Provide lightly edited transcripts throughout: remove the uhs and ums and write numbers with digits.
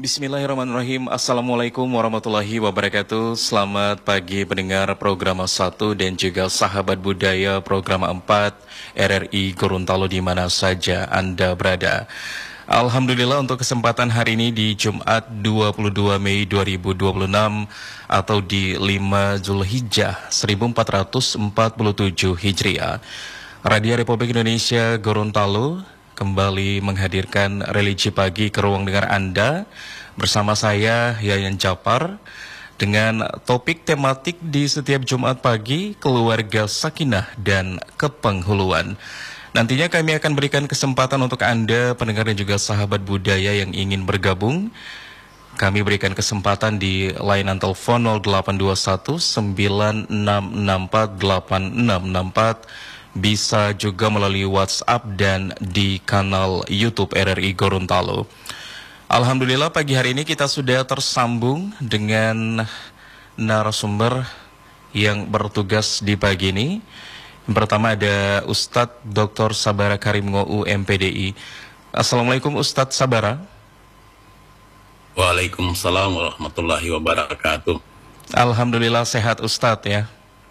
Bismillahirrahmanirrahim. Assalamualaikum warahmatullahi wabarakatuh. Selamat pagi pendengar program 1 dan juga sahabat budaya program 4 RRI Gorontalo di mana saja Anda berada. Alhamdulillah untuk kesempatan hari ini di Jumat 22 Mei 2026 atau di 5 Zulhijjah 1447 Hijriah. Radio Republik Indonesia Gorontalo kembali menghadirkan religi pagi ke ruang dengar Anda bersama saya Yayan Japar dengan topik tematik di setiap Jumat pagi keluarga sakinah dan kepenghuluan. Nantinya kami akan berikan kesempatan untuk Anda pendengar dan juga sahabat budaya yang ingin bergabung. Kami berikan kesempatan di layanan telepon 0821 9664 8664, bisa juga melalui WhatsApp dan di kanal YouTube RRI Gorontalo. Alhamdulillah pagi hari ini kita sudah tersambung dengan narasumber yang bertugas di pagi ini. Yang pertama ada Ustadz Dr. Sabara Karim Ngou MPDI. Assalamualaikum Ustadz Sabara. Waalaikumsalam warahmatullahi wabarakatuh. Alhamdulillah sehat Ustadz ya.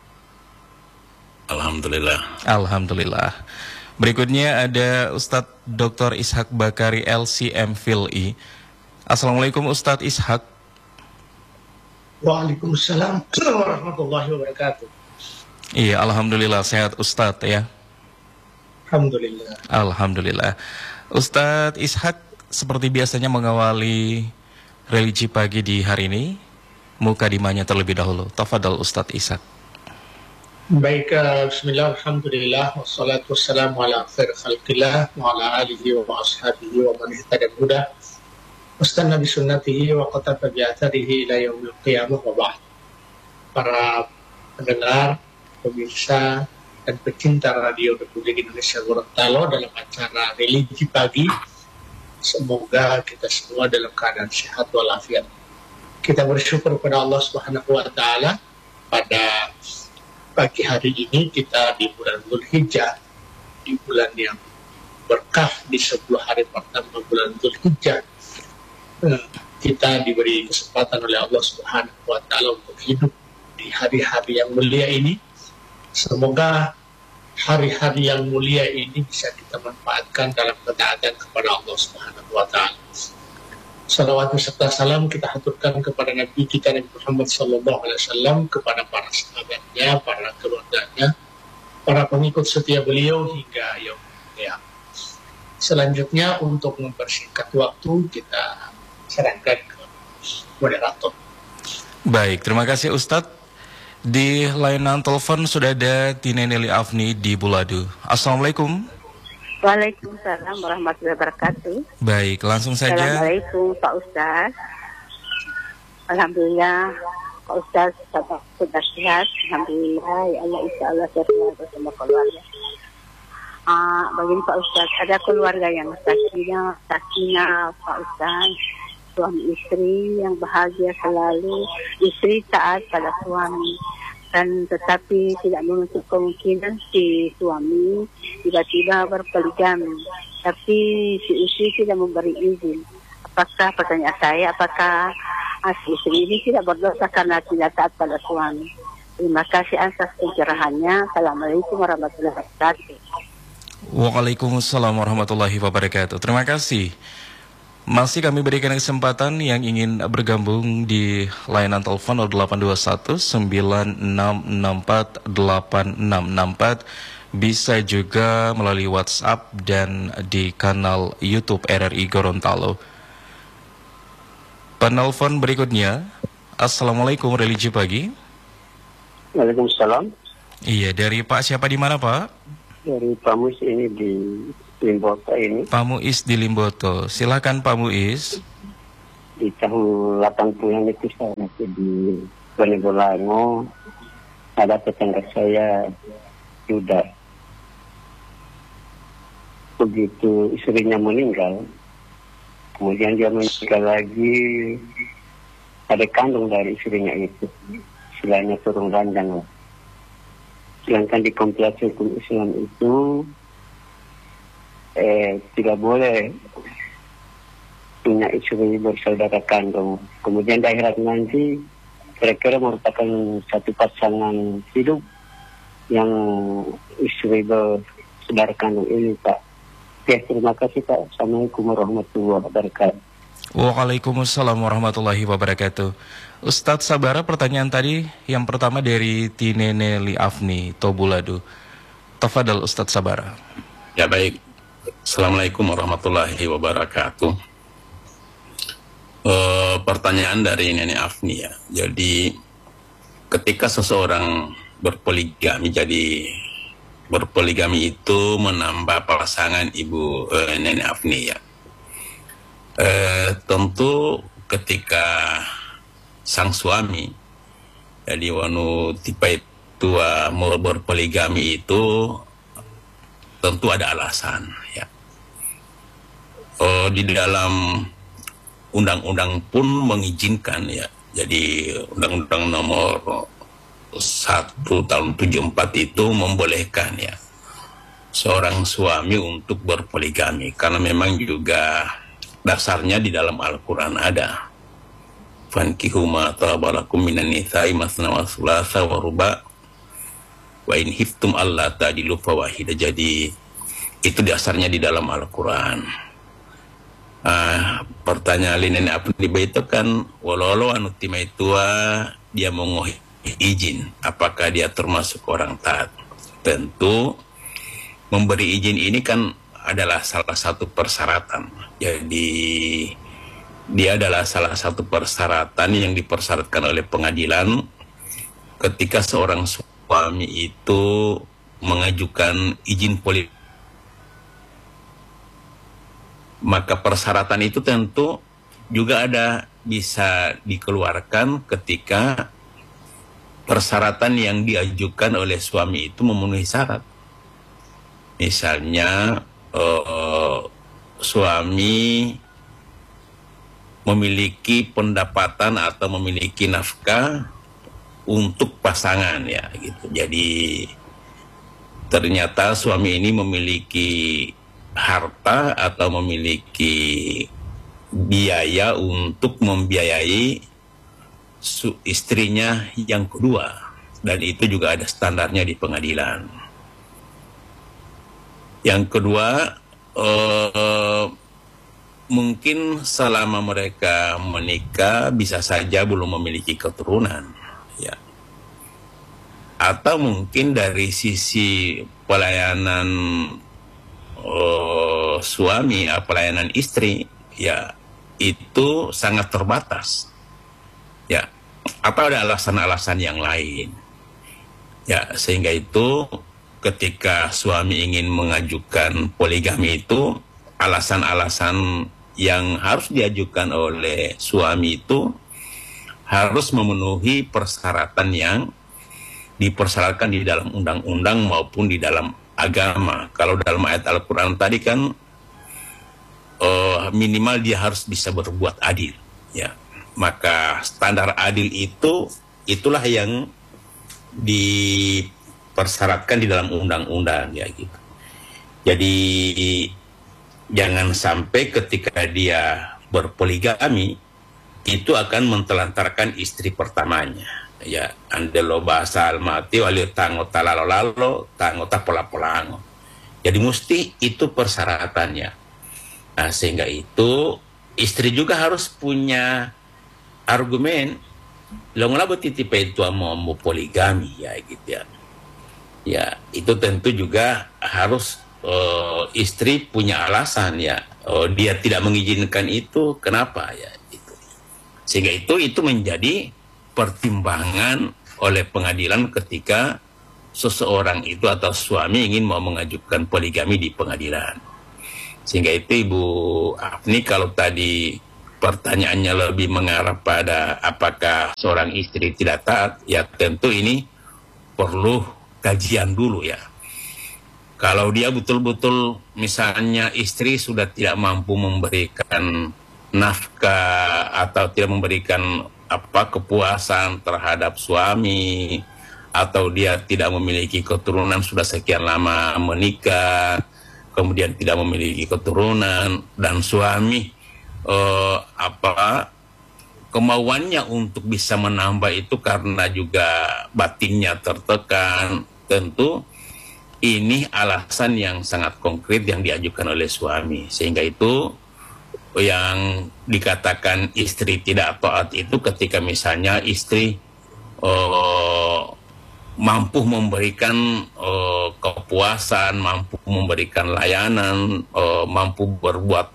Alhamdulillah. Alhamdulillah. Berikutnya ada Ustadz Dr. Ishak Bakari LCM Phil.I. Assalamualaikum Ustadz Ishak. Waalaikumsalam warahmatullahi wabarakatuh. Iya, Alhamdulillah sehat Ustadz ya. Alhamdulillah. Alhamdulillah. Ustadz Ishak seperti biasanya mengawali religi pagi di hari ini. Mukadimahnya terlebih dahulu. Tafadhal Ustadz Ishak. Baik, bismillah, alhamdulillah, wassalatu wassalamu ala khair khalqillah wa ala alihi wa ashabihi wa man ihtada huda wastanna bi sunnatihi wa qatafa bi atharihi ila yaumil qiyamah wa ba'd. Para pendengar, pemirsa dan pecinta radio Republik Indonesia Gorontalo dalam acara religi pagi, semoga kita semua dalam keadaan sehat walafiat. Kita bersyukur kepada Allah Subhanahu wa taala pada pagi hari ini kita di bulan Zulhijjah, di bulan yang berkah di 10 hari pertama bulan Zulhijjah, kita diberi kesempatan oleh Allah Subhanahu wa taala untuk hidup di hari-hari yang mulia ini. Semoga hari-hari yang mulia ini bisa kita manfaatkan dalam ketaatan kepada Allah Subhanahu wa taala. Salawat serta salam kita haturkan kepada Nabi kita Nabi Muhammad SAW, kepada para sahabatnya, para keluarganya, para pengikut setia beliau hingga yaumil qiyamah. Selanjutnya untuk mempersingkat waktu kita serahkan ke moderator. Baik, terima kasih Ustadz. Di layanan telepon sudah ada Tina Nelly Afni di Buladu. Assalamualaikum. Waalaikumsalam warahmatullahi wabarakatuh. Baik, langsung saja. Assalamualaikum Pak Ustaz. Alhamdulillah Pak Ustaz sudah sehat. Alhamdulillah, ya Allah, insya Allah sehat bersama keluarga. Bagi Pak Ustaz, ada keluarga yang sakinah Pak Ustaz, suami istri yang bahagia selalu, istri taat pada suami, dan tetapi tidak menutup kemungkinan si suami tiba-tiba berpoligami, tapi si istri tidak memberi izin. Apakah, pertanyaan saya, apakah si istri ini tidak berdosa karena tidak taat pada suami? Terima kasih atas pencerahannya. Assalamualaikum warahmatullahi wabarakatuh. Waalaikumsalam warahmatullahi wabarakatuh. Terima kasih. Masih kami berikan kesempatan yang ingin bergabung di layanan telepon 0821 9664 8664, bisa juga melalui WhatsApp dan di kanal YouTube RRI Gorontalo. Penelpon berikutnya. Assalamualaikum religi pagi. Waalaikumsalam. Iya, dari Pak siapa di mana Pak? Dari Pak Muis ini di Limboto ini. Pak Muis di Limboto. Silakan Pak Muis. Di tahun 80-an itu saya masih di Bonegolango. Ada tetangga saya sudah. Begitu istrinya meninggal, kemudian dia meninggal lagi, ada kandung dari istrinya itu. Istilahnya turun ranjang. Sedangkan di kompilasi hukum Islam itu tidak boleh punya istri bersaudara kandung. Kemudian di akhirat nanti kira-kira merupakan satu pasangan hidup yang istri bersaudara kandung ini, Pak. Ya, terima kasih, Pak. Assalamualaikum warahmatullahi wabarakatuh. Waalaikumsalam warahmatullahi wabarakatuh. Ustadz Sabara, pertanyaan tadi yang pertama dari Tineneli Afni Tobuladu. Tafadhal Ustadz Sabara. Ya baik. Assalamualaikum warahmatullahi wabarakatuh. Pertanyaan dari Nenek Afni ya. Jadi ketika seseorang berpoligami, jadi berpoligami itu menambah pasangan ibu Nenek Afni ya. Tentu ketika sang suami jadi wanu tipe tua mau berpoligami itu tentu ada alasan ya. Di dalam undang-undang pun mengizinkan ya. Jadi undang-undang nomor 1 tahun 74 itu membolehkan ya seorang suami untuk berpoligami, karena memang juga dasarnya di dalam Al-Quran ada fankihu ma tabalakum minan nisa'i masna wa thulatha wa ruba' wa in hiftum alla ta'dilu fawahida. Jadi itu dasarnya di dalam Al-Quran. Pertanyaan Nenek Afni itu kan walau anu timai tua dia mau izin, apakah dia termasuk orang taat? Tentu memberi izin ini kan adalah salah satu persyaratan. Jadi dia adalah salah satu persyaratan yang dipersyaratkan oleh pengadilan ketika seorang suami itu mengajukan izin poligami. Maka persyaratan itu tentu juga ada bisa dikeluarkan ketika persyaratan yang diajukan oleh suami itu memenuhi syarat. Misalnya suami memiliki pendapatan atau memiliki nafkah untuk pasangan ya gitu. Jadi ternyata suami ini memiliki harta atau memiliki biaya untuk membiayai istrinya yang kedua, dan itu juga ada standarnya di pengadilan. Yang kedua, mungkin selama mereka menikah bisa saja belum memiliki keturunan ya, atau mungkin dari sisi pelayanan suami, pelayanan istri ya itu sangat terbatas ya, atau ada alasan-alasan yang lain ya, sehingga itu ketika suami ingin mengajukan poligami itu alasan-alasan yang harus diajukan oleh suami itu harus memenuhi persyaratan yang dipersyaratkan di dalam undang-undang maupun di dalam agama. Kalau dalam ayat Al-Quran tadi kan minimal dia harus bisa berbuat adil ya. Maka standar adil itulah yang dipersyaratkan di dalam undang-undang ya gitu. Jadi jangan sampai ketika dia berpoligami itu akan mentelantarkan istri pertamanya ya. Andelo bahasa almati wali tangota lalo tangota pola-polango. Jadi mesti itu persyaratannya. Nah, sehingga itu istri juga harus punya argumen lo ngapa titip itu mau poligami ya gitu ya. Ya, itu tentu juga harus istri punya alasan ya. Dia tidak mengizinkan itu kenapa ya itu. Sehingga itu menjadi pertimbangan oleh pengadilan ketika seseorang itu atau suami ingin mau mengajukan poligami di pengadilan. Sehingga itu Ibu Afni, kalau tadi pertanyaannya lebih mengarah pada apakah seorang istri tidak taat, ya tentu ini perlu kajian dulu ya. Kalau dia betul-betul misalnya istri sudah tidak mampu memberikan nafkah atau tidak memberikan kepuasan terhadap suami, atau dia tidak memiliki keturunan sudah sekian lama menikah, kemudian tidak memiliki keturunan, dan suami kemauannya untuk bisa menambah itu karena juga batinnya tertekan. Tentu ini alasan yang sangat konkret yang diajukan oleh suami, sehingga itu yang dikatakan istri tidak taat itu ketika misalnya istri mampu memberikan kepuasan, mampu memberikan layanan, mampu berbuat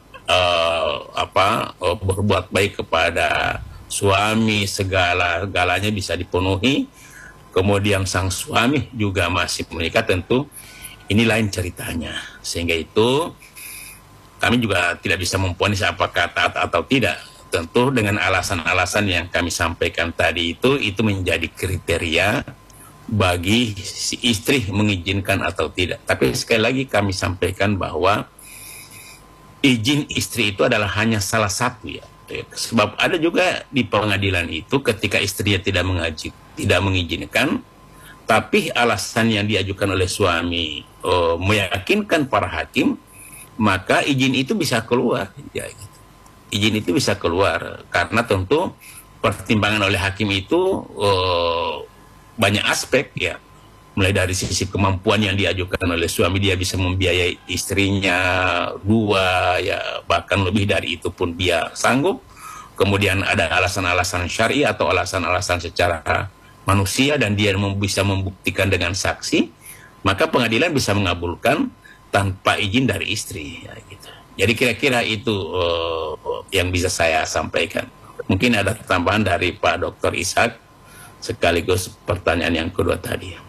berbuat baik kepada suami, galanya bisa dipenuhi, kemudian sang suami juga masih menikah, tentu ini lain ceritanya. Sehingga itu kami juga tidak bisa memvonis apakah taat atau tidak. Tentu dengan alasan-alasan yang kami sampaikan tadi itu menjadi kriteria bagi si istri mengizinkan atau tidak. Tapi sekali lagi kami sampaikan bahwa izin istri itu adalah hanya salah satu ya. Sebab ada juga di pengadilan itu ketika istrinya tidak mengizinkan, tapi alasan yang diajukan oleh suami meyakinkan para hakim, maka izin itu bisa keluar. Ya, gitu. Izin itu bisa keluar karena tentu pertimbangan oleh hakim itu banyak aspek ya. Mulai dari sisi kemampuan yang diajukan oleh suami, dia bisa membiayai istrinya 2, ya bahkan lebih dari itu pun dia sanggup. Kemudian ada alasan-alasan syar'i atau alasan-alasan secara manusia dan dia bisa membuktikan dengan saksi, maka pengadilan bisa mengabulkan tanpa izin dari istri. Ya, gitu. Jadi kira-kira itu yang bisa saya sampaikan. Mungkin ada tambahan dari Pak Dr. Ishak sekaligus pertanyaan yang kedua tadi.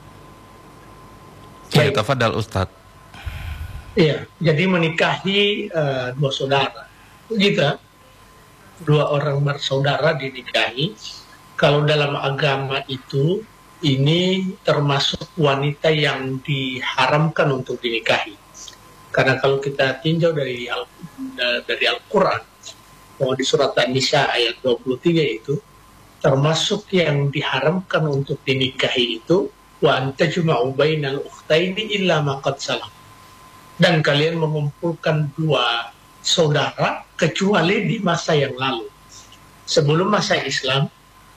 Ya, tafadhal Ustadz. Iya, jadi menikahi 2 saudara. Begitu, 2 orang bersaudara dinikahi. Kalau dalam agama itu, ini termasuk wanita yang diharamkan untuk dinikahi. Karena kalau kita tinjau dari Al-Quran, bahwa di surat An-Nisa ayat 23 itu, termasuk yang diharamkan untuk dinikahi itu, wa antajma'u bainal ukhtaini illa ma qad salam. Dan kalian mengumpulkan 2 saudara kecuali di masa yang lalu. Sebelum masa Islam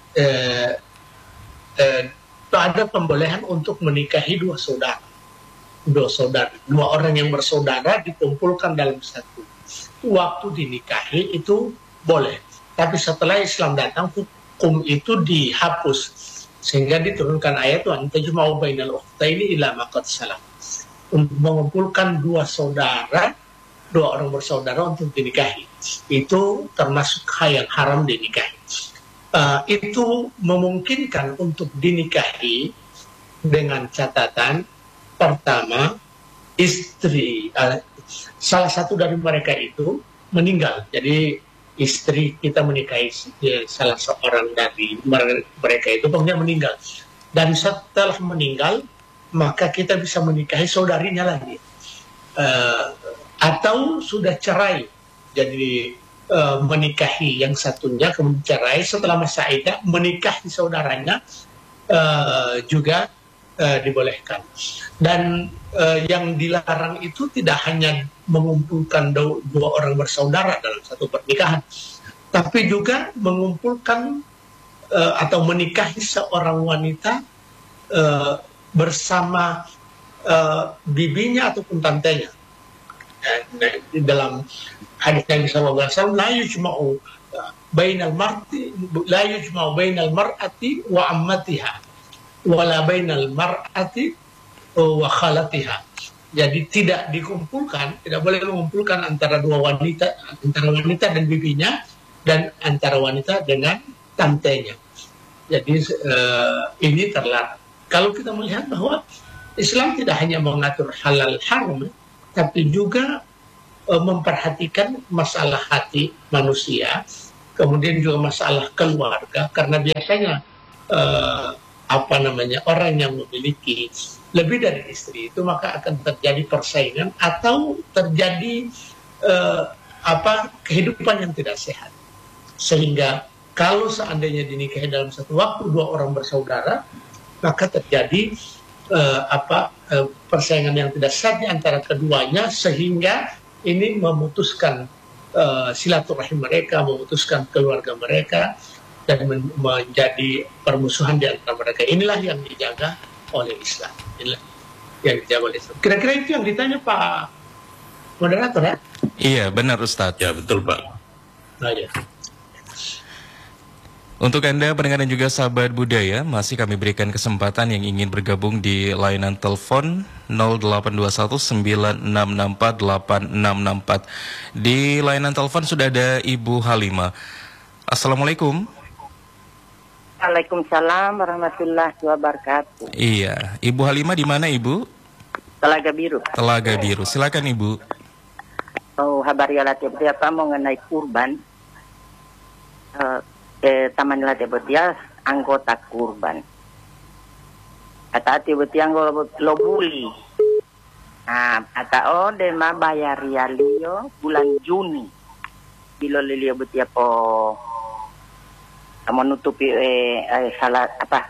ada pembolehan untuk menikahi 2 saudara. 2 orang yang bersaudara dikumpulkan dalam satu. Waktu dinikahi itu boleh. Tapi setelah Islam datang, hukum itu dihapus. Sehingga diturunkan ayat wa antajma'u bainal ukhtaini illa ma qad salam. Untuk mengumpulkan 2 saudara, 2 orang bersaudara untuk dinikahi. Itu termasuk hal yang haram dinikahi. Itu memungkinkan untuk dinikahi dengan catatan pertama, istri salah satu dari mereka itu meninggal. Jadi istri kita menikahi salah seorang dari mereka itu kemudian meninggal, dan setelah meninggal maka kita bisa menikahi saudarinya lagi, atau sudah cerai jadi menikahi yang satunya kemudian cerai, setelah masa iddah menikahi saudaranya juga dibolehkan. Dan yang dilarang itu tidak hanya mengumpulkan 2 orang bersaudara dalam satu pernikahan, tapi juga mengumpulkan atau menikahi seorang wanita bersama bibinya ataupun tantenya. Di dalam hadis Nabi SAW, la yujma'u bainal mar'ati wa ammatiha wala bainal mar'ati wa khalatiha. Jadi tidak boleh mengumpulkan antara 2 wanita, antara wanita dan bibinya, dan antara wanita dengan tantenya. Jadi ini terlarang. Kalau kita melihat bahwa Islam tidak hanya mengatur halal haram, tapi juga memperhatikan masalah hati manusia, kemudian juga masalah keluarga, karena biasanya orang yang memiliki lebih dari istri itu maka akan terjadi persaingan atau terjadi kehidupan yang tidak sehat. Sehingga kalau seandainya dinikahi dalam satu waktu 2 orang bersaudara, maka terjadi persaingan yang tidak sehat di antara keduanya, sehingga ini memutuskan silaturahim mereka, memutuskan keluarga mereka, dan menjadi permusuhan di antara mereka. Inilah yang dijaga oleh Islam. Inilah yang dijaga oleh Islam. Kira-kira itu yang ditanya Pak Moderator ya? Iya, benar Ustadz. Ya, betul Pak. Nah, ya. Untuk Anda pendengar dan juga sahabat budaya, masih kami berikan kesempatan yang ingin bergabung di layanan telepon 082196648664. Di layanan telepon sudah ada Ibu Halimah. Assalamualaikum. Waalaikumsalam warahmatullahi wabarakatuh. Iya, Ibu Halimah di mana Ibu? Telaga Biru. Telaga Biru. Silakan Ibu. Oh, habari alat apa mengenai kurban. Taman latih betia anggota kurban. Kata hati betia lo buli. Nah, kata dema bayar rialio bulan Juni. Bilo lilio betia po menutupi salah apa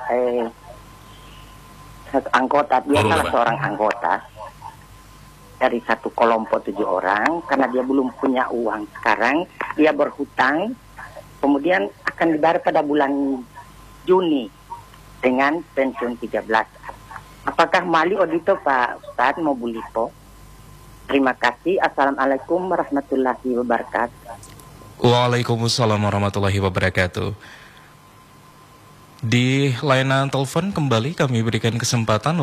satu anggota, dia salah seorang anggota dari satu kelompok 7 orang, karena dia belum punya uang sekarang, dia berhutang, kemudian akan dibayar pada bulan Juni dengan pensiun 13. Apakah mali odito Pak Ustadz mau bulipo? Terima kasih. Assalamualaikum warahmatullahi wabarakatuh. Waalaikumsalam warahmatullahi wabarakatuh. Di layanan telepon kembali kami berikan kesempatan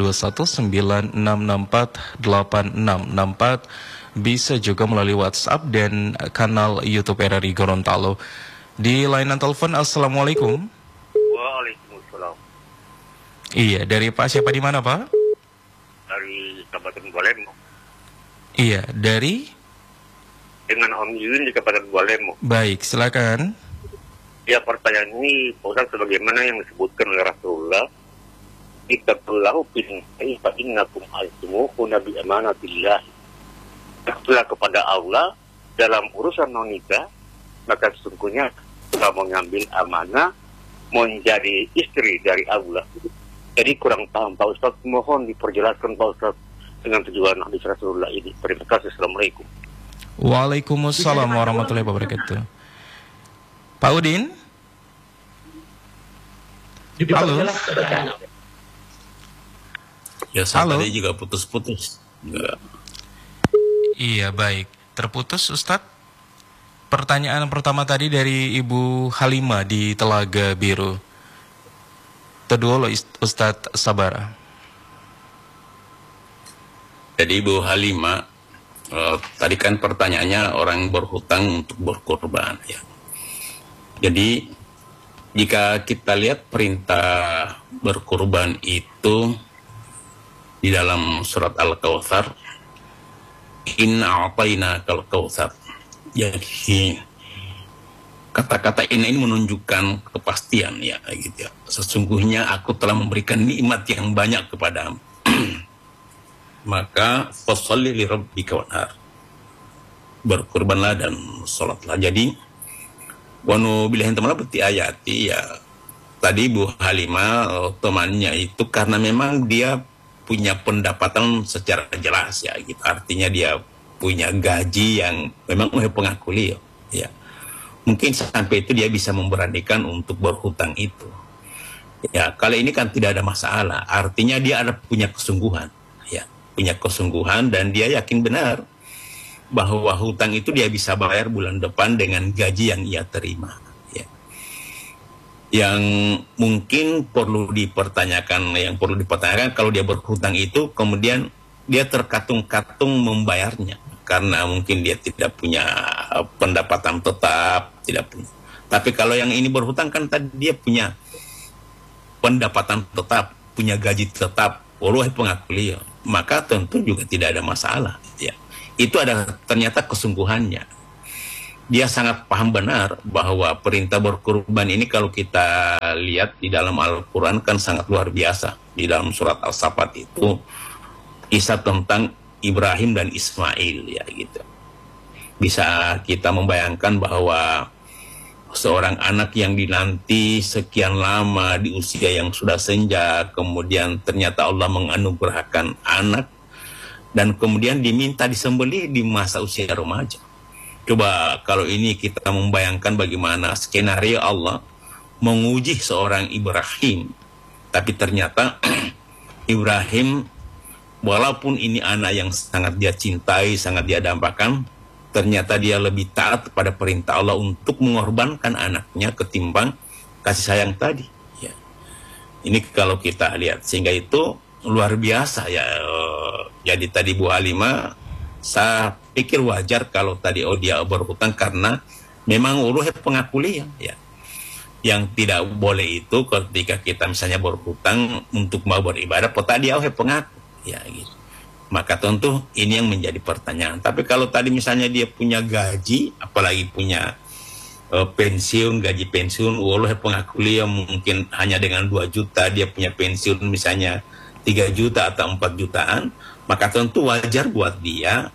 082196648664, bisa juga melalui WhatsApp dan kanal YouTube RRI Gorontalo. Di layanan telepon, Assalamualaikum. Waalaikumsalam. Iya, dari Pak siapa di mana Pak? Dari Kabupaten Bualemo. Iya, dari? Dengan Om Yun di Kabupaten Bualemo. Baik, silakan. Ya, pertanyaan ini Ustaz sebagaimana yang disebutkan oleh Rasulullah, ittaqullahu binnahi fa innakum altumu'una bi amanatillah. Takutlah kepada Allah dalam urusan non-nikah, maka sesungguhnya telah mengambil amanah menjadi istri dari Allah. Jadi kurang paham Pak Ustaz, mohon diperjelaskan Pak Ustaz dengan tujuan hadis Rasulullah ini. Terima kasih. Assalamualaikum. Waalaikumsalam warahmatullahi wabarakatuh. Pak Udin? Halo? Ya, tadi juga putus-putus. Iya, baik. Terputus, Ustadz. Pertanyaan pertama tadi dari Ibu Halimah di Telaga Biru. Kedua, Ustadz Sabara. Jadi Ibu Halimah, tadi kan pertanyaannya orang berhutang untuk berkorban ya. Jadi jika kita lihat perintah berkorban itu di dalam surat Al-Kautsar, inna a'tainakal kautsar. Jadi kata-kata ini menunjukkan kepastian ya gitu ya. Sesungguhnya aku telah memberikan nikmat yang banyak kepadamu. Maka fasholli li rabbika wanhar. Berkorbanlah dan salatlah. Jadi wanu bilahin teman peti ayati ya. Tadi Bu Halimah temannya itu karena memang dia punya pendapatan secara jelas ya gitu. Artinya dia punya gaji yang memang pengakuli ya. Mungkin sampai itu dia bisa memberanikan untuk berhutang itu. Ya, kali ini kan tidak ada masalah. Artinya dia ada punya kesungguhan ya. Punya kesungguhan dan dia yakin benar bahwa hutang itu dia bisa bayar bulan depan dengan gaji yang ia terima. Ya. Yang mungkin perlu dipertanyakan, kalau dia berhutang itu kemudian dia terkatung-katung membayarnya karena mungkin dia tidak punya pendapatan tetap, tidak punya. Tapi kalau yang ini berhutang kan tadi dia punya pendapatan tetap, punya gaji tetap, pengakuli, maka tentu juga tidak ada masalah. Ya. Itu adalah ternyata kesungguhannya. Dia sangat paham benar bahwa perintah berkorban ini kalau kita lihat di dalam Al-Quran kan sangat luar biasa. Di dalam surat Al-Safat itu kisah tentang Ibrahim dan Ismail ya gitu. Bisa kita membayangkan bahwa seorang anak yang dinanti sekian lama di usia yang sudah senja, kemudian ternyata Allah menganugerahkan anak dan kemudian diminta disembelih di masa usia remaja. Coba kalau ini kita membayangkan bagaimana skenario Allah menguji seorang Ibrahim, tapi ternyata Ibrahim walaupun ini anak yang sangat dia cintai, sangat dia dambakan, ternyata dia lebih taat pada perintah Allah untuk mengorbankan anaknya ketimbang kasih sayang tadi. Ya. Ini kalau kita lihat, sehingga itu luar biasa ya. Jadi tadi Bu Halimah, saya pikir wajar kalau tadi dia berhutang karena memang uruh pengakulian ya. Yang tidak boleh itu ketika kita misalnya berhutang untuk mau beribadah, pota dia pengaku ya gitu. Maka tentu ini yang menjadi pertanyaan. Tapi kalau tadi misalnya dia punya gaji, apalagi punya pensiun, gaji pensiun, uruh pengakulian mungkin hanya dengan 2 juta, dia punya pensiun misalnya 3 juta atau 4 jutaan, maka tentu wajar buat dia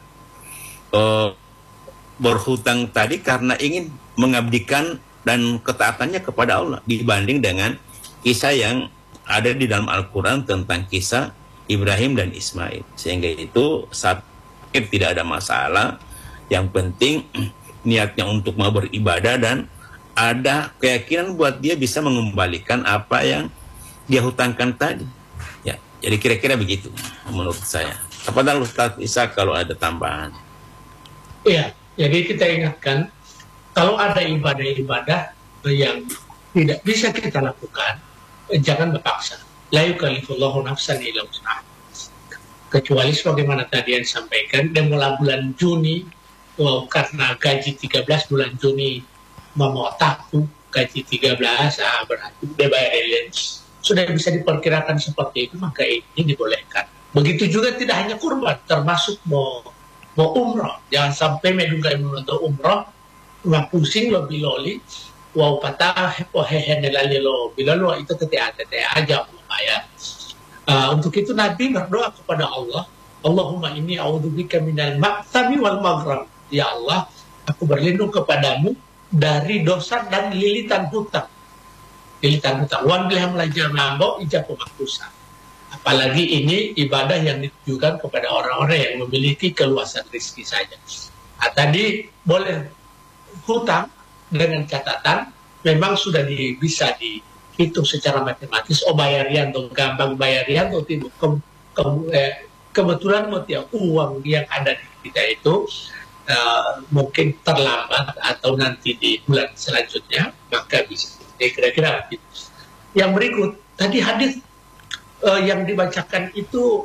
berhutang tadi karena ingin mengabdikan dan ketaatannya kepada Allah dibanding dengan kisah yang ada di dalam Al-Quran tentang kisah Ibrahim dan Ismail. Sehingga itu saya pikir tidak ada masalah. Yang penting niatnya untuk mau beribadah dan ada keyakinan buat dia bisa mengembalikan apa yang dia hutangkan tadi. Ya, jadi kira-kira begitu menurut saya. Kepada Ustaz Isa kalau ada tambahan. Iya, jadi kita ingatkan kalau ada ibadah-ibadah yang tidak bisa kita lakukan, jangan berpaksa. La yukallifullahu nafsan illa wus'aha. Kecuali sebagaimana tadi yang disampaikan, dan mulai bulan Juni, karena gaji 13 bulan Juni mau takut gaji 13, berarti udah bayar sudah bisa diperkirakan seperti itu, maka ini dibolehkan. Begitu juga tidak hanya kurban, termasuk mau umroh. Jangan sampai medungkai untuk umroh, nggak pusing lo biloli, wow patah hehehe lo bilolo itu tete aja ya. Untuk itu Nabi berdoa kepada Allah, Allahumma inni a'udzubika minal ma'thami wal maghram. Ya Allah, aku berlindung kepadamu dari dosa dan lilitan hutang. Lilitan hutang. Wan bilah melajah mambok ijab pemaktusa. Apalagi ini ibadah yang ditujukan kepada orang-orang yang memiliki keluasan rezeki saja. Tadi boleh hutang dengan catatan memang sudah bisa dihitung secara matematis. Oh bayarian atau gampang bayarian atau tidak. Kebetulan uang yang ada di kita itu mungkin terlambat atau nanti di bulan selanjutnya, maka bisa. Kira-kira begitu. Yang berikut tadi hadis yang dibacakan itu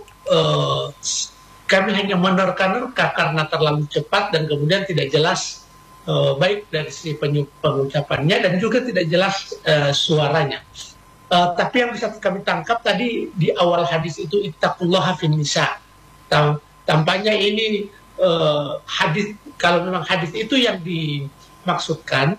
kami hanya menerka-nerka karena terlalu cepat dan kemudian tidak jelas baik dari si pengucapannya dan juga tidak jelas suaranya. Tapi yang bisa kami tangkap tadi di awal hadis itu ittaqullaha fin nisa. Tampaknya ini hadis, kalau memang hadis itu yang dimaksudkan,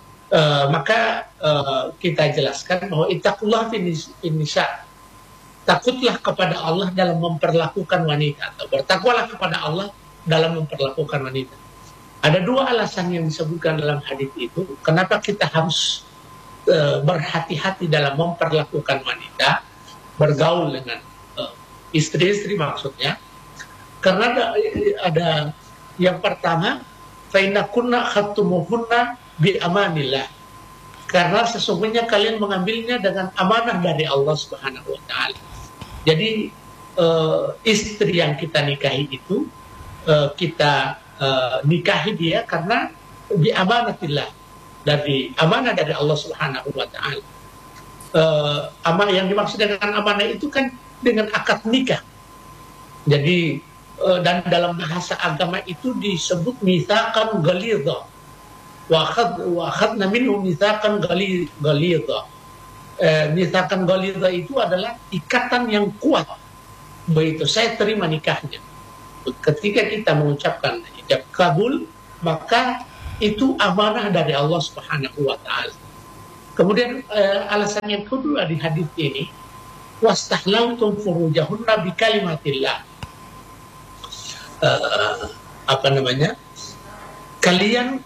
maka kita jelaskan bahwa ittaqullaha fin nisa. Takutlah kepada Allah dalam memperlakukan wanita, atau bertakwalah kepada Allah dalam memperlakukan wanita. Ada 2 alasan yang disebutkan dalam hadis itu, kenapa kita harus berhati-hati dalam memperlakukan wanita, bergaul dengan istri-istri maksudnya. Karena ada yang pertama, fa inna kunna khatumuhunna bi amanillah. Karena sesungguhnya kalian mengambilnya dengan amanah dari Allah Subhanahu wa taala. Jadi istri yang kita nikahi itu kita nikahi dia karena bi amanatillah, dari amanah dari Allah Subhanahu wa taala. Amanah yang dimaksud dengan amanah itu kan dengan akad nikah. Jadi dan dalam bahasa agama itu disebut mitsaqan ghalidha. Wa akhadna minhu mitsaqan ghalidha. Mitsaqan ghalidha itu adalah ikatan yang kuat. Begitu saya terima nikahnya. Ketika kita mengucapkan ijab kabul, maka itu amanah dari Allah Subhanahu wa taala. Kemudian alasan yang kedua di hadis ini, wastahlautum furujahunna bi kalimatillah. Kalian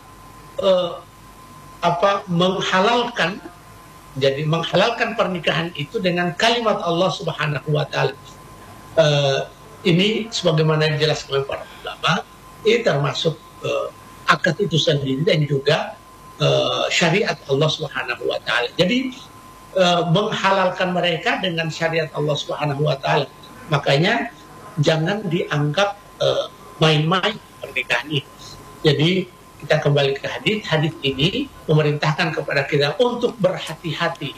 menghalalkan, jadi menghalalkan pernikahan itu dengan kalimat Allah Subhanahu wa taala. Ini sebagaimana dijelaskan oleh para ulama, ini termasuk akad itu sendiri dan juga syariat Allah Subhanahu wa taala. Jadi menghalalkan mereka dengan syariat Allah Subhanahu wa taala. Makanya jangan dianggap main-main pernikahan ini. Jadi kita kembali ke hadis. Hadis ini memerintahkan kepada kita untuk berhati-hati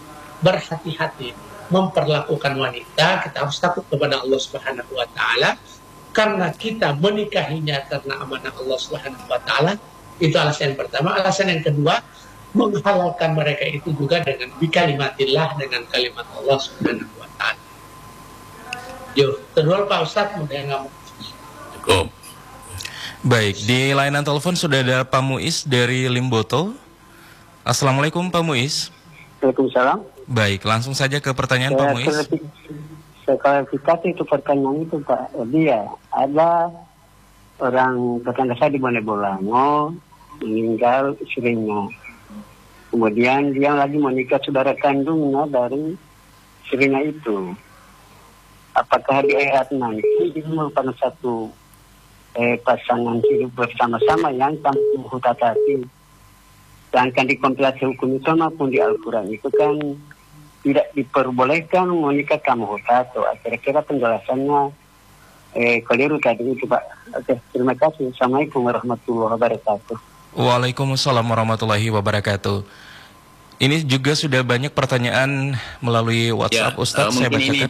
memperlakukan wanita. Kita harus takut kepada Allah Subhanahu wa taala karena kita menikahinya karena amanah Allah Subhanahu wa taala. Itu alasan yang pertama. Alasan yang kedua, menghalalkan mereka itu juga dengan bikalimatillah, dengan kalimat Allah Subhanahu wa taala. Yo, kedua Pak Ustadz, mudah nggak mau. Cukup. Baik, di layanan telepon sudah ada Pak Muiz dari Limboto. Assalamualaikum Pak Muiz. Waalaikumsalam. Baik, langsung saja ke pertanyaan Pak Muiz. Saya klarifikasi itu pertanyaan itu Pak. Jadi ya, ada orang tetangga saya di Bonebolango meninggal istrinya. Kemudian dia lagi menikah saudara kandungnya dari istrinya itu. Apakah di akhirat nanti dia merupakan satu pasangan hidup bersama-sama yang tanpa hutatati? Sedangkan di kompilasi hukum itu maupun di Al-Quran itu kan tidak diperbolehkan menikah kamu hutato. Kira-kira penjelasannya keliru tadi itu Pak. Oke, terima kasih. Assalamualaikum warahmatullahi wabarakatuh. Waalaikumsalam warahmatullahi wabarakatuh. Ini juga sudah banyak pertanyaan melalui WhatsApp, Ustadz. Saya bacakan.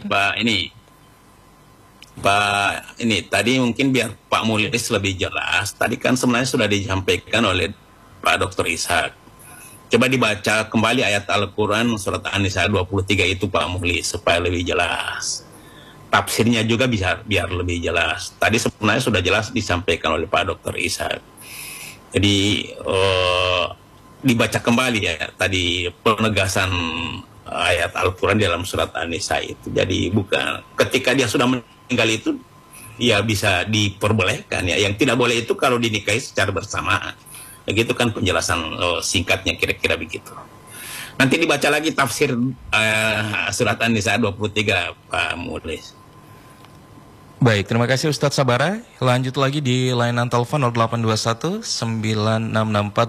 Pak, ini tadi mungkin biar Pak Mulis lebih jelas. Tadi kan sebenarnya sudah disampaikan oleh Pak Dr. Ishak. Coba dibaca kembali ayat Al-Quran surat An-Nisa 23 itu Pak Mulis supaya lebih jelas. Tafsirnya juga bisa biar lebih jelas. Tadi sebenarnya sudah jelas disampaikan oleh Pak Dr. Ishak. Jadi dibaca kembali ya tadi penegasan ayat Al-Quran dalam surat An-Nisa itu. Jadi bukan ketika dia sudah meninggal itu ya bisa diperbolehkan ya. Yang tidak boleh itu kalau dinikahi secara bersamaan. Begitu kan penjelasan singkatnya kira-kira begitu. Nanti dibaca lagi tafsir surat An-Nisa 23 Pak Mulis. Baik, terima kasih Ustadz Sabara. Lanjut lagi di layanan telepon 0821 9664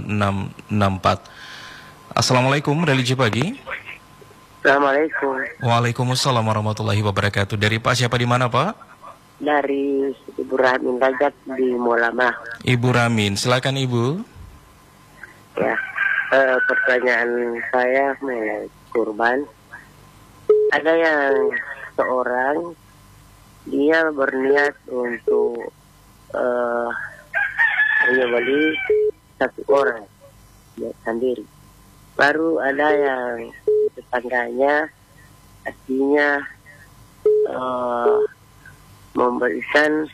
8664. Assalamualaikum, religi pagi. Assalamualaikum. Waalaikumsalam warahmatullahi wabarakatuh. Dari Pak siapa di mana Pak? Dari Ibu Ramin Rajat di Molama. Ibu Ramin, silakan Ibu. Ya, pertanyaan saya mengenai kurban. Ada yang seorang dia berniat untuk menyembeli satu orang dia sendiri. Baru ada yang tetangganya artinya memberikan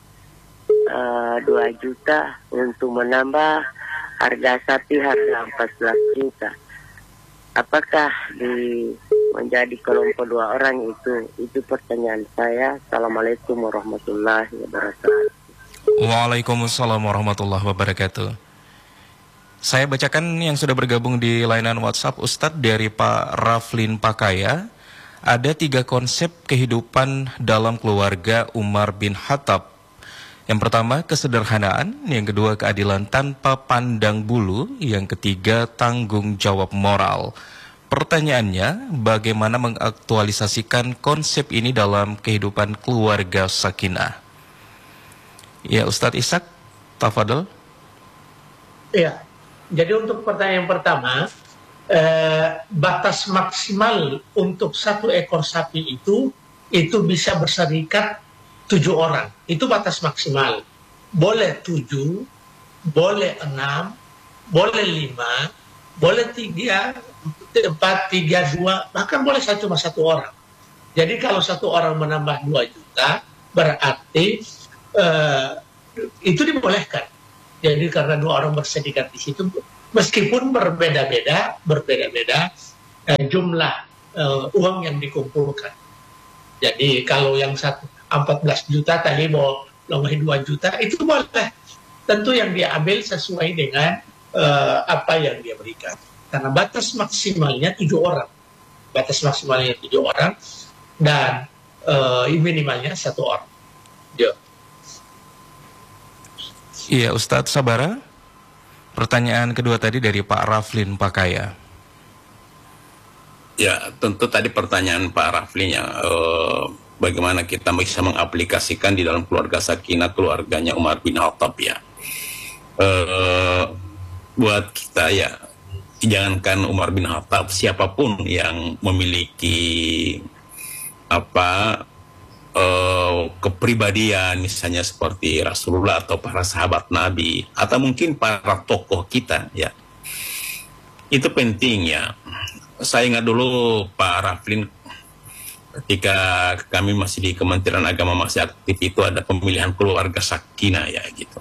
2 juta untuk menambah harga sapi harga 14 juta. Apakah menjadi kelompok 2 orang itu pertanyaan saya. Assalamualaikum warahmatullahi wabarakatuh. Waalaikumsalam warahmatullahi wabarakatuh. Saya bacakan yang sudah bergabung di layanan WhatsApp Ustadz dari Pak Raflin Pakaya. Ada 3 konsep kehidupan dalam keluarga Umar bin Khattab. Yang pertama kesederhanaan, yang kedua keadilan tanpa pandang bulu, yang ketiga tanggung jawab moral. Pertanyaannya, bagaimana mengaktualisasikan konsep ini dalam kehidupan keluarga sakinah? Ya, Ustadz Ishak, tafadhol. Ya, jadi untuk pertanyaan yang pertama, batas maksimal untuk 1 ekor sapi itu bisa berserikat 7 orang. Itu batas maksimal. Boleh 7, boleh 6, boleh 5, boleh 3, 4, 3, 2, bahkan boleh 1 sama 1 orang. Jadi kalau 1 orang menambah 2 juta, berarti itu dibolehkan. Jadi karena 2 orang berserikat di situ, meskipun berbeda-beda jumlah uang yang dikumpulkan. Jadi kalau yang 14 juta tadi mau lebih 2 juta, itu boleh. Tentu yang diambil sesuai dengan apa yang dia berikan. Karena batas maksimalnya 7 orang. Batas maksimalnya 7 orang dan minimalnya 1 orang. Iya, Ustadz Sabara. Pertanyaan kedua tadi dari Pak Raflin Pakaya. Ya, tentu tadi pertanyaan Pak Raflin ya, bagaimana kita bisa mengaplikasikan di dalam keluarga sakinah, keluarganya Umar bin Khattab ya. Buat kita ya, jangankan Umar bin Khattab, siapapun yang memiliki kepribadian misalnya seperti Rasulullah atau para sahabat Nabi atau mungkin para tokoh kita ya, itu penting ya. Saya ingat dulu Pak Raflin ketika kami masih di Kementerian Agama masih aktif, itu ada pemilihan keluarga sakinah ya gitu.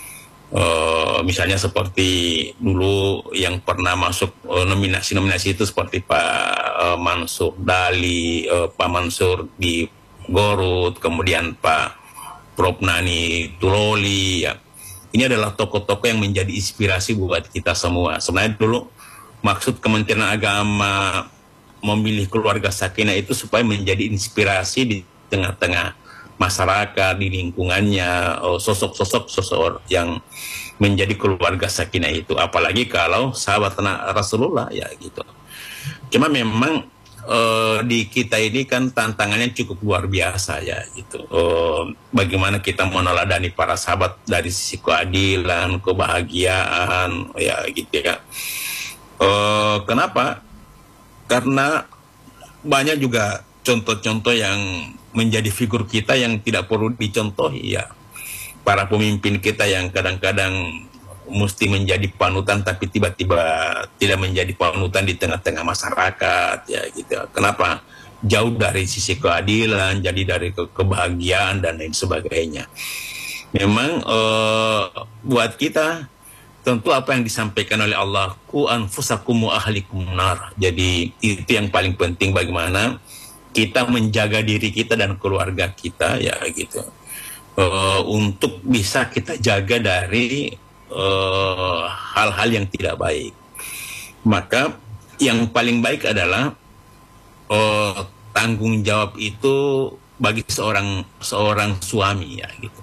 Misalnya seperti dulu yang pernah masuk nominasi-nominasi itu seperti Pak Mansur Dali, Pak Mansur di Gorut, kemudian Pak Prof Nani Tuloli ya. Ini adalah tokoh-tokoh yang menjadi inspirasi buat kita semua. Sebenarnya dulu maksud Kementerian Agama memilih keluarga sakinah itu supaya menjadi inspirasi di tengah-tengah masyarakat, di lingkungannya, sosok-sosok yang menjadi keluarga sakinah itu. Apalagi kalau sahabat Rasulullah ya gitu. Cuma memang di kita ini kan tantangannya cukup luar biasa ya gitu. Bagaimana kita meneladani para sahabat dari sisi keadilan, kebahagiaan ya gitu ya. Kenapa? Karena banyak juga contoh-contoh yang menjadi figur kita yang tidak perlu dicontohi ya. Para pemimpin kita yang kadang-kadang mesti menjadi panutan tapi tiba-tiba tidak menjadi panutan di tengah-tengah masyarakat ya gitu. Kenapa? Jauh dari sisi keadilan, jadi dari kebahagiaan dan lain sebagainya. Memang buat kita tentu apa yang disampaikan oleh Allah, ku anfusakum wa ahlikum nar. Jadi itu yang paling penting, bagaimana kita menjaga diri kita dan keluarga kita ya gitu. Untuk bisa kita jaga dari hal-hal yang tidak baik. Maka yang paling baik adalah tanggung jawab itu bagi seorang suami ya gitu.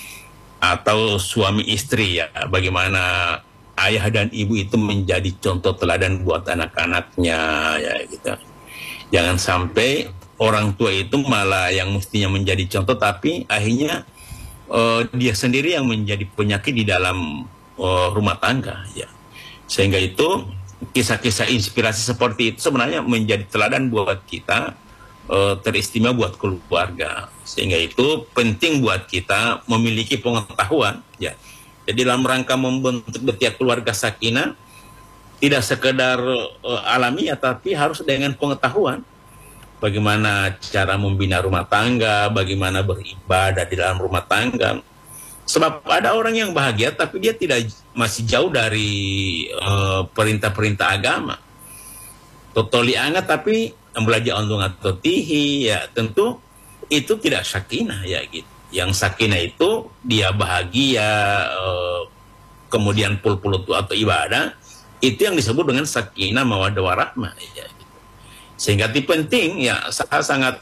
Atau suami istri ya, bagaimana ayah dan ibu itu menjadi contoh teladan buat anak-anaknya ya gitu. Jangan sampai orang tua itu malah yang mestinya menjadi contoh tapi akhirnya dia sendiri yang menjadi penyakit di dalam rumah tangga ya. Sehingga itu kisah-kisah inspirasi seperti itu sebenarnya menjadi teladan buat kita, teristimewa buat keluarga. Sehingga itu penting buat kita memiliki pengetahuan ya. Jadi dalam rangka membentuk setiap keluarga sakinah tidak sekedar alamiah tapi harus dengan pengetahuan. Bagaimana cara membina rumah tangga, bagaimana beribadah di dalam rumah tangga. Sebab ada orang yang bahagia tapi dia masih jauh dari perintah-perintah agama. Totoli angat tapi belajar untuk atau tihi ya, tentu itu tidak sakinah ya gitu. Yang sakinah itu dia bahagia, kemudian pul-pul atau ibadah, itu yang disebut dengan sakinah mawaddah warahmah ya. Sehingga itu penting ya, saya sangat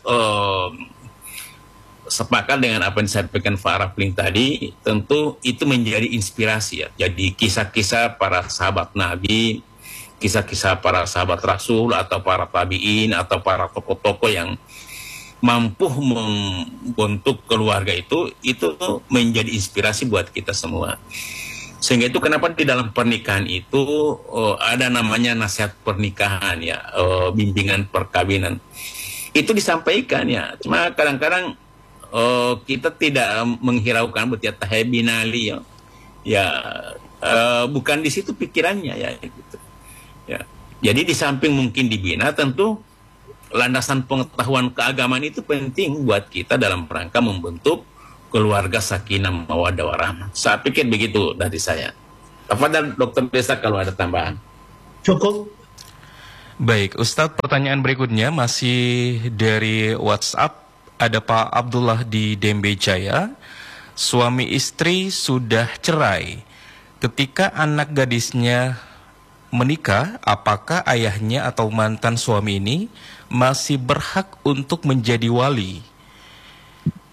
sepakat dengan apa yang disampaikan Pak Raflin tadi. Tentu itu menjadi inspirasi ya. Jadi kisah-kisah para sahabat Nabi, kisah-kisah para sahabat Rasul atau para tabi'in atau para tokoh-tokoh yang mampu membentuk keluarga itu menjadi inspirasi buat kita semua. Sehingga itu kenapa di dalam pernikahan itu ada namanya nasihat pernikahan ya, bimbingan perkawinan. Itu disampaikan ya. Cuma kadang-kadang kita tidak menghiraukan betul tahebinali ya. Ya bukan di situ pikirannya ya gitu. Ya. Jadi di samping mungkin dibina, tentu landasan pengetahuan keagamaan itu penting buat kita dalam rangka membentuk keluarga sakinah mawaddah warahmah. Saya pikir begitu dari saya. Tafadhal Dr. Desa kalau ada tambahan. Cukup. Baik, Ustadz, pertanyaan berikutnya masih dari WhatsApp. Ada Pak Abdullah di Dembe Jaya. Suami istri sudah cerai. Ketika anak gadisnya menikah, apakah ayahnya atau mantan suami ini masih berhak untuk menjadi wali?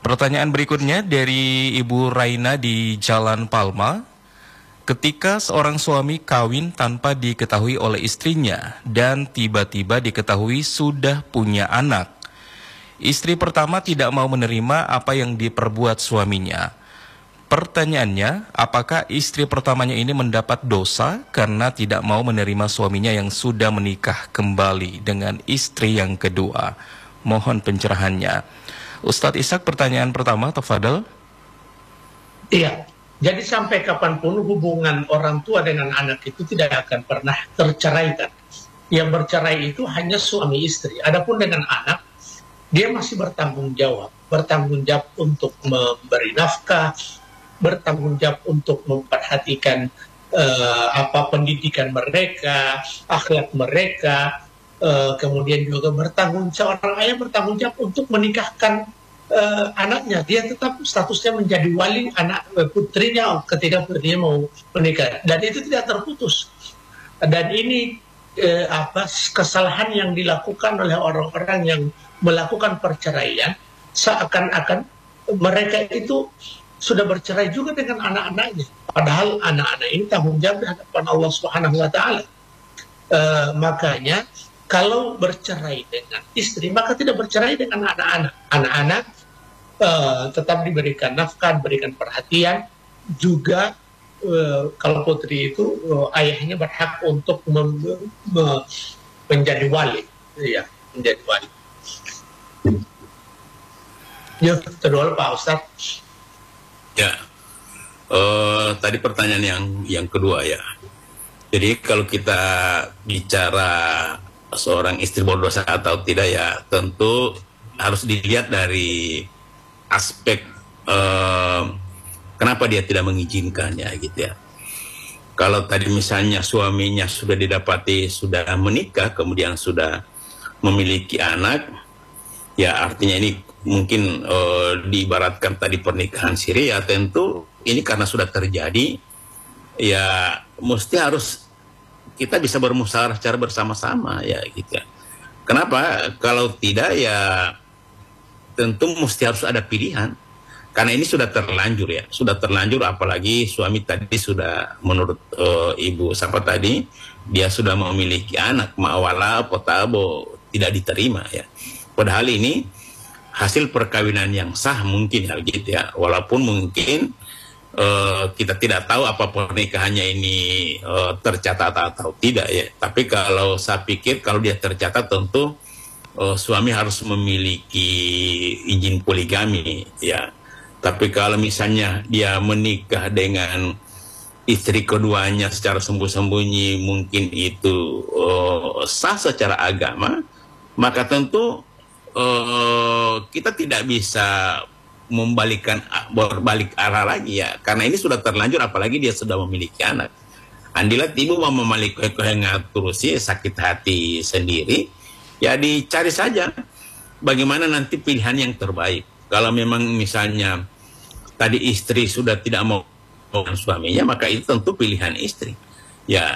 Pertanyaan berikutnya dari Ibu Raina di Jalan Palma. Ketika seorang suami kawin tanpa diketahui oleh istrinya dan tiba-tiba diketahui sudah punya anak, istri pertama tidak mau menerima apa yang diperbuat suaminya. Pertanyaannya, apakah istri pertamanya ini mendapat dosa karena tidak mau menerima suaminya yang sudah menikah kembali dengan istri yang kedua? Mohon pencerahannya. Ustadz Ishak, pertanyaan pertama, tafadhal. Iya. Jadi sampai kapanpun hubungan orang tua dengan anak itu tidak akan pernah terceraikan. Yang bercerai itu hanya suami istri. Adapun dengan anak, dia masih bertanggung jawab. Bertanggung jawab untuk memberi nafkah, bertanggung jawab untuk memperhatikan pendidikan mereka, akhlak mereka, kemudian juga seorang ayah bertanggung jawab untuk menikahkan anaknya. Dia tetap statusnya menjadi wali anak putrinya ketika putrinya mau menikah, dan itu tidak terputus. Dan ini kesalahan yang dilakukan oleh orang-orang yang melakukan perceraian, seakan-akan mereka itu sudah bercerai juga dengan anak-anaknya, padahal anak-anak ini tanggung jawab di hadapan Allah Subhanahu wa Ta'ala. Makanya kalau bercerai dengan istri, maka tidak bercerai dengan anak-anak. Anak-anak tetap diberikan nafkah, diberikan perhatian. Juga kalau putri itu ayahnya berhak untuk menjadi wali, ya, menjadi wali. Ya, kedua Pak Ustadz. Ya, tadi pertanyaan yang kedua ya. Jadi kalau kita bicara seorang istri berdosa atau tidak ya, tentu harus dilihat dari aspek kenapa dia tidak mengizinkannya gitu ya. Kalau tadi misalnya suaminya sudah didapati sudah menikah, kemudian sudah memiliki anak, ya artinya ini mungkin diibaratkan tadi pernikahan siri ya, tentu ini karena sudah terjadi, ya mesti harus kita bisa bermusyawarah secara bersama-sama ya gitu ya. Kenapa? Kalau tidak ya tentu mesti harus ada pilihan. Karena ini sudah terlanjur ya, sudah terlanjur, apalagi suami tadi sudah menurut ibu siapa tadi, dia sudah memiliki anak, ma'wala potabo, tidak diterima ya. Padahal ini hasil perkawinan yang sah mungkin ya gitu ya, walaupun mungkin kita tidak tahu apa pernikahannya ini tercatat atau tidak ya. Tapi kalau saya pikir kalau dia tercatat tentu suami harus memiliki izin poligami ya. Tapi kalau misalnya dia menikah dengan istri keduanya secara sembunyi-sembunyi, mungkin itu sah secara agama, maka tentu kita tidak bisa berbalik arah lagi ya, karena ini sudah terlanjur, apalagi dia sudah memiliki anak. Andilat ibu mau memiliki ngatur sih sakit hati sendiri, ya dicari saja bagaimana nanti pilihan yang terbaik. Kalau memang misalnya tadi istri sudah tidak mau dengan suaminya, maka itu tentu pilihan istri. Ya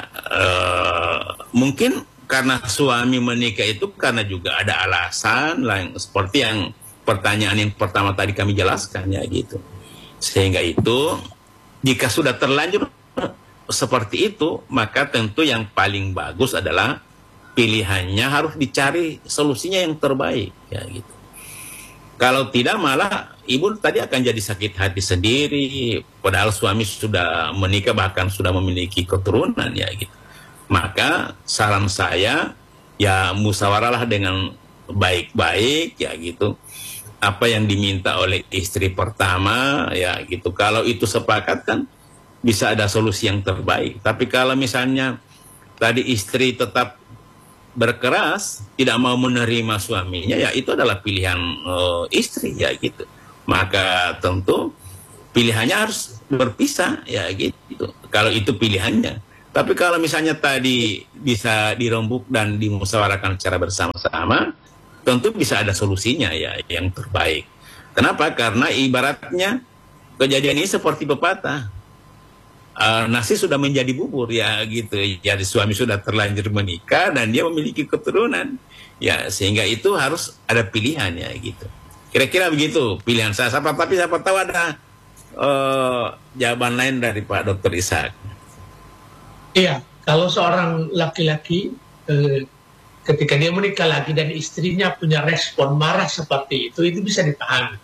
mungkin karena suami menikah itu karena juga ada alasan lain, seperti yang pertanyaan yang pertama tadi kami jelaskan ya gitu. Sehingga itu jika sudah terlanjur seperti itu, maka tentu yang paling bagus adalah pilihannya harus dicari solusinya yang terbaik ya gitu. Kalau tidak malah ibu tadi akan jadi sakit hati sendiri, padahal suami sudah menikah bahkan sudah memiliki keturunan ya gitu. Maka saran saya ya musyawarahlah dengan baik-baik ya gitu. Apa yang diminta oleh istri pertama ya gitu. Kalau itu sepakat kan bisa ada solusi yang terbaik. Tapi kalau misalnya tadi istri tetap berkeras tidak mau menerima suaminya, ya itu adalah pilihan istri ya gitu. Maka tentu pilihannya harus berpisah ya gitu. Kalau itu pilihannya. Tapi kalau misalnya tadi bisa dirembuk dan dimusyawarahkan secara bersama-sama, tentu bisa ada solusinya ya yang terbaik. Kenapa? Karena ibaratnya kejadian ini seperti pepatah. Nasi sudah menjadi bubur ya gitu. Jadi suami sudah terlanjur menikah dan dia memiliki keturunan. Ya sehingga itu harus ada pilihan ya gitu. Kira-kira begitu pilihan saya. Tapi siapa tahu ada jawaban lain dari Pak Dr. Ishak. Iya, kalau seorang laki-laki ketika dia menikah lagi dan istrinya punya respon marah seperti itu bisa dipahami.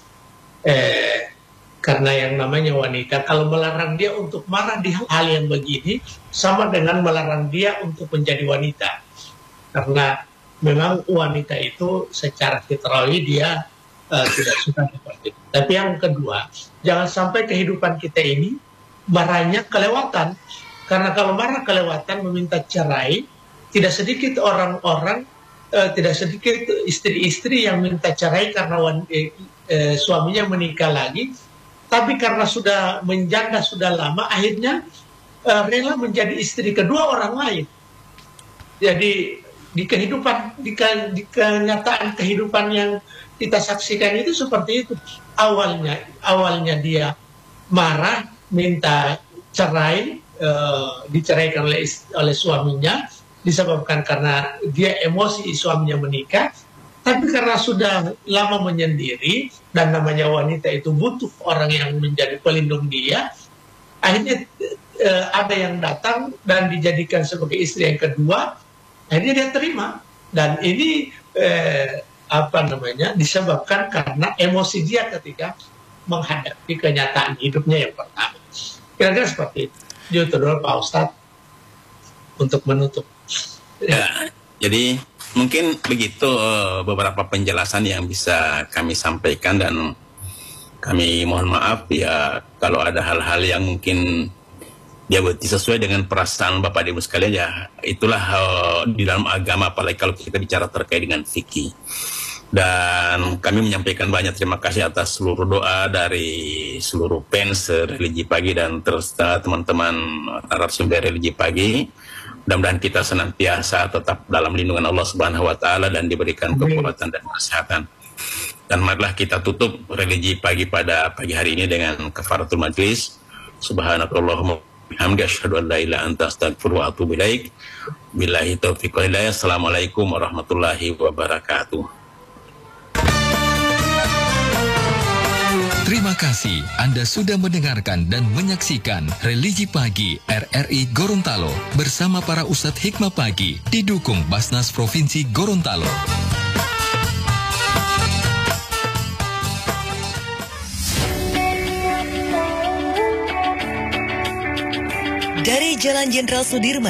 Karena yang namanya wanita, kalau melarang dia untuk marah di hal yang begini, sama dengan melarang dia untuk menjadi wanita. Karena memang wanita itu secara fitrawi dia tidak suka seperti itu. Tapi yang kedua, jangan sampai kehidupan kita ini marahnya kelewatan. Karena kalau marah kelewatan meminta cerai, tidak sedikit orang-orang, tidak sedikit istri-istri yang minta cerai karena suaminya menikah lagi, tapi karena sudah menjanda sudah lama, akhirnya rela menjadi istri kedua orang lain. Jadi di kehidupan, di kenyataan kehidupan yang kita saksikan itu seperti itu. Awalnya dia marah, minta cerai, diceraikan oleh suaminya, disebabkan karena dia emosi suaminya menikah. Tapi karena sudah lama menyendiri dan namanya wanita itu butuh orang yang menjadi pelindung dia, akhirnya ada yang datang dan dijadikan sebagai istri yang kedua, akhirnya dia terima. Dan ini disebabkan karena emosi dia ketika menghadapi kenyataan hidupnya yang pertama. Kira-kira seperti itu. Itu dulu Pak Ustadz untuk menutup. Ya, jadi mungkin begitu beberapa penjelasan yang bisa kami sampaikan, dan kami mohon maaf ya kalau ada hal-hal yang mungkin dia sesuai dengan perasaan Bapak Ibu sekalian, ya itulah di dalam agama, apalagi kalau kita bicara terkait dengan fikih. Dan kami menyampaikan banyak terima kasih atas seluruh doa dari seluruh fans Religi Pagi dan terus teman-teman narasumber Religi Pagi. Mudah-mudahan kita senantiasa tetap dalam lindungan Allah Subhanahu wa taala dan diberikan kekuatan dan kesehatan. Dan marilah kita tutup Religi Pagi pada pagi hari ini dengan kafaratul majlis. Subhanakallahumma bihamdika asyhadu an la ilaha illa anta astaghfiruka wa atubu ilaik. Billahi taufiq wal hidayah. Assalamualaikum warahmatullahi wabarakatuh. Terima kasih Anda sudah mendengarkan dan menyaksikan Religi Pagi RRI Gorontalo bersama para Ustadz Hikmah Pagi didukung Basnas Provinsi Gorontalo. Dari Jalan Jenderal Sudirman